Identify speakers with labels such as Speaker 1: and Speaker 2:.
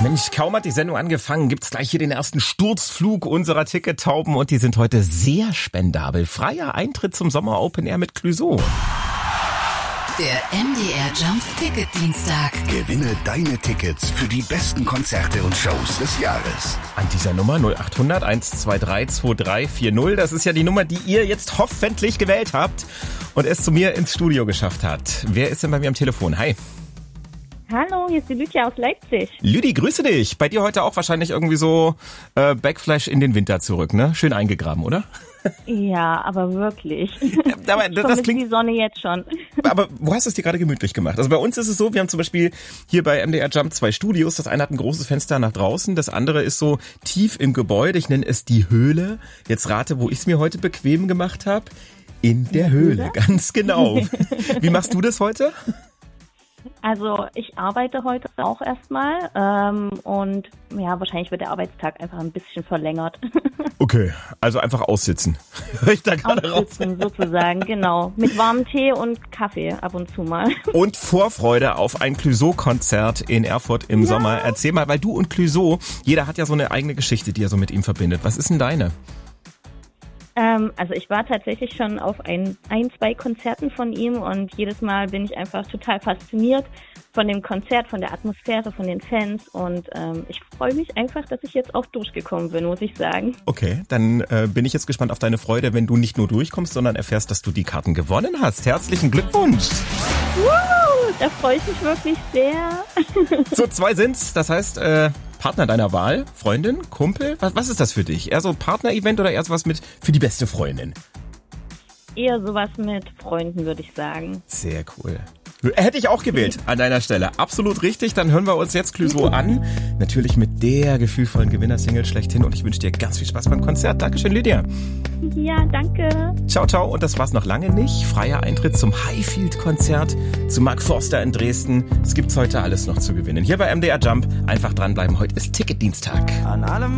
Speaker 1: Mensch, kaum hat die Sendung angefangen, gibt's gleich hier den ersten Sturzflug unserer Tickettauben und die sind heute sehr spendabel. Freier Eintritt zum Sommer Open Air mit Clouseau.
Speaker 2: Der MDR Jump Ticket Dienstag.
Speaker 3: Gewinne deine Tickets für die besten Konzerte und Shows des Jahres.
Speaker 1: An dieser Nummer 0800 123 2340. Das ist ja die Nummer, die ihr jetzt hoffentlich gewählt habt und es zu mir ins Studio geschafft hat. Wer ist denn bei mir am Telefon? Hi.
Speaker 4: Hallo, hier ist die Lydia aus Leipzig.
Speaker 1: Lüdi, grüße dich. Bei dir heute auch wahrscheinlich irgendwie so Backflash in den Winter zurück, ne? Schön eingegraben, oder?
Speaker 4: Ja, aber wirklich.
Speaker 1: Aber das klingt
Speaker 4: die Sonne jetzt schon.
Speaker 1: Aber wo hast du es dir gerade gemütlich gemacht? Also bei uns ist es so, wir haben zum Beispiel hier bei MDR Jump 2 Studios. Das eine hat ein großes Fenster nach draußen, das andere ist so tief im Gebäude. Ich nenne es die Höhle. Jetzt rate, wo ich es mir heute bequem gemacht habe. In der Höhle, ganz genau. Wie machst du das heute?
Speaker 4: Also ich arbeite heute auch erstmal und ja, wahrscheinlich wird der Arbeitstag einfach ein bisschen verlängert.
Speaker 1: Okay, also einfach aussitzen. Hör ich da gerade raus?
Speaker 4: Aussitzen sozusagen, genau. Mit warmem Tee und Kaffee ab und zu mal.
Speaker 1: Und Vorfreude auf ein Clouseau-Konzert in Erfurt im Sommer. Erzähl mal, weil du und Clouseau, jeder hat ja so eine eigene Geschichte, die er so mit ihm verbindet. Was ist denn deine?
Speaker 4: Also ich war tatsächlich schon auf zwei Konzerten von ihm und jedes Mal bin ich einfach total fasziniert von dem Konzert, von der Atmosphäre, von den Fans und ich freue mich einfach, dass ich jetzt auch durchgekommen bin, muss ich sagen.
Speaker 1: Okay, dann bin ich jetzt gespannt auf deine Freude, wenn du nicht nur durchkommst, sondern erfährst, dass du die Karten gewonnen hast. Herzlichen Glückwunsch!
Speaker 4: Da freue ich mich wirklich sehr.
Speaker 1: So, 2 sind's, das heißt Partner deiner Wahl, Freundin, Kumpel, was ist das für dich? Eher so Partner-Event oder eher sowas mit für die beste Freundin?
Speaker 4: Eher sowas mit Freunden, würde ich sagen.
Speaker 1: Sehr cool. Hätte ich auch gewählt an deiner Stelle. Absolut richtig. Dann hören wir uns jetzt Clouseau an. Natürlich mit der gefühlvollen Gewinnersingle schlechthin. Und ich wünsche dir ganz viel Spaß beim Konzert. Dankeschön, Lydia.
Speaker 4: Ja, danke.
Speaker 1: Ciao, ciao. Und das war's noch lange nicht. Freier Eintritt zum Highfield-Konzert zu Mark Forster in Dresden. Es gibt's heute alles noch zu gewinnen. Hier bei MDR Jump. Einfach dranbleiben. Heute ist Ticketdienstag.
Speaker 5: An allem